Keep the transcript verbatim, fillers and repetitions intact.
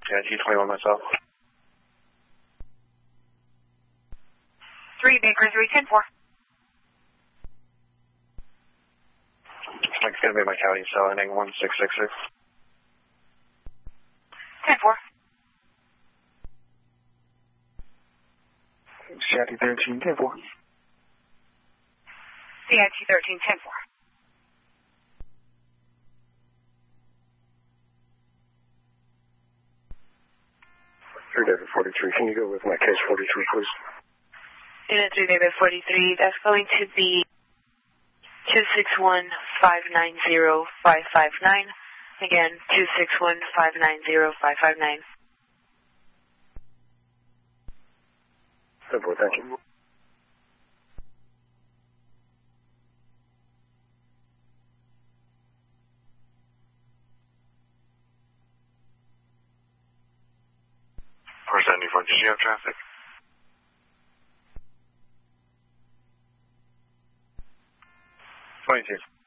C I T twenty-one myself. three Baker three ten four. Mike's going to be my county cell ending one six six six. ten four. C I T thirteen ten four. C I T thirteen ten four. three David forty-three, can you go with my case forty-three, please? Unit three David forty-three, that's going to be two six one five nine zero five five nine. Again, two six one five nine zero five five nine. ten four, thank you. four seventy-four, did you have traffic? twenty-two.